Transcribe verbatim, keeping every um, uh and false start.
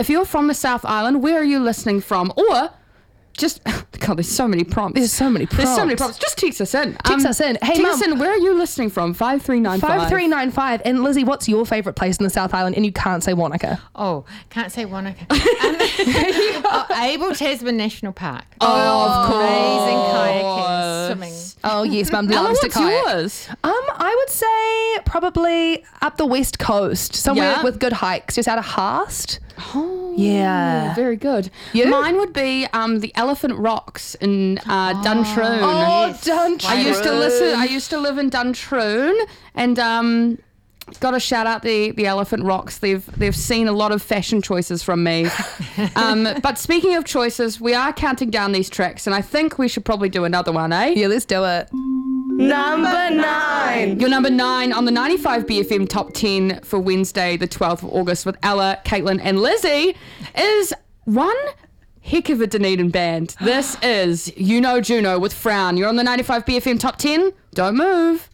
if you're from the South Island, where are you listening from? Or just, God, there's so many prompts. There's so many prompts. There's so many prompts. Just text us in. Text us in. Hey, text Mum. us in. Where are you listening from? five three nine five. five three nine five. And Lizzie, what's your favourite place in the South Island? And you can't say Wanaka. Oh, can't say Wanaka. Um, oh, Abel Tasman National Park. Oh, of Amazing course. kayaking, swimming. Oh, yes, Mum Ella, loves to what's kayak. yours? Um, I would say probably up the west coast, somewhere Yeah. with good hikes, just out of Haast. Oh, Yeah. very good. You? Mine would be um, the Elephant Rocks in uh, Duntroon. Oh, Yes. Duntroon. I used to listen. I used to live in Duntroon, and um, got to shout out the the Elephant Rocks. They've they've seen a lot of fashion choices from me. um, but speaking of choices, we are counting down these tracks, and I think we should probably do another one, eh? Yeah, let's do it. Number nine. Your number nine on the ninety-five B F M Top ten for Wednesday, the twelfth of August, with Ella, Caitlin, and Lizzie, is one heck of a Dunedin band. This is You Know Juno with Frown. You're on the ninety-five B F M Top ten. Don't move.